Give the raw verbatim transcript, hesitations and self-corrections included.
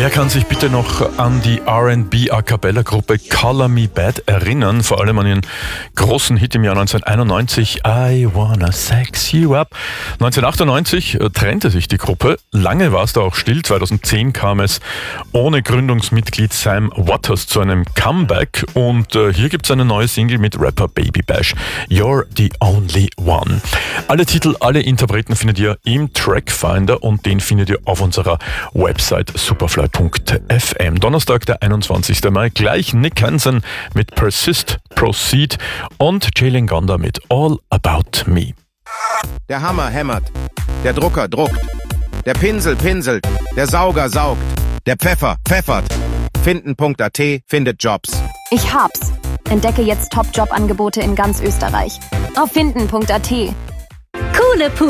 Wer kann sich bitte noch an die R and B-A-Cappella-Gruppe Color Me Bad erinnern? Vor allem an ihren großen Hit im Jahr neunzehnhunderteinundneunzig, I Wanna Sex You Up. neunzehnhundertachtundneunzig trennte sich die Gruppe. Lange war es da auch still. zweitausendzehn kam es ohne Gründungsmitglied Sam Waters zu einem Comeback. Und äh, hier gibt es eine neue Single mit Rapper Baby Bash. You're the Only One. Alle Titel, alle Interpreten findet ihr im Trackfinder und den findet ihr auf unserer Website superfly punkt f m. Donnerstag, der einundzwanzigster Mai, gleich Nick Hansen mit Persist, Proceed und Jalen Gonda mit All About Me. Der Hammer hämmert, der Drucker druckt, der Pinsel pinselt, der Sauger saugt, der Pfeffer pfeffert. Finden Punkt a t findet Jobs. Ich hab's. Entdecke jetzt Top-Job-Angebote in ganz Österreich. Auf finden Punkt a t. Coole